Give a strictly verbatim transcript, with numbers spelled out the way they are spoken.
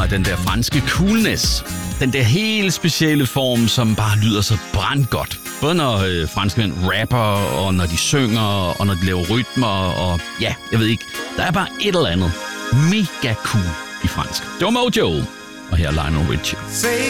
har den der franske coolness. Den der helt specielle form, som bare lyder så brandgodt. Både når øh, franskmænd rapper, og når de synger, og når de laver rytmer, og ja, jeg ved ikke. Der er bare et eller andet mega cool i fransk. Det var Mojo, og her er Lionel Richie.